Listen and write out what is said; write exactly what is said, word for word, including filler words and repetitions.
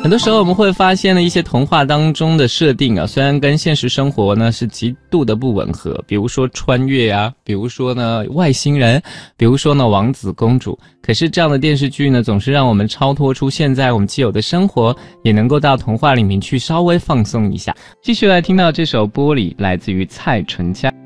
很多时候我们会发现呢，一些童话当中的设定啊，虽然跟现实生活呢是极度的不吻合，比如说穿越啊，比如说呢外星人，比如说呢王子公主，可是这样的电视剧呢，总是让我们超脱出现在我们既有的生活，也能够到童话里面去稍微放松一下。继续来听到这首《玻璃》，来自于蔡淳佳。